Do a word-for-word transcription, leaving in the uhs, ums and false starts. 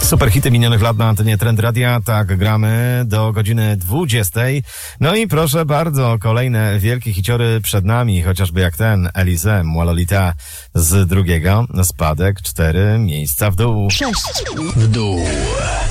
Super hity minionych lat na antenie Trend Radia. Tak, gramy do godziny dwudziestej. No i proszę bardzo, kolejne wielkie hiciory przed nami, chociażby jak ten Elise Mualolita z drugiego. Spadek cztery miejsca w dół. Sześć w dół.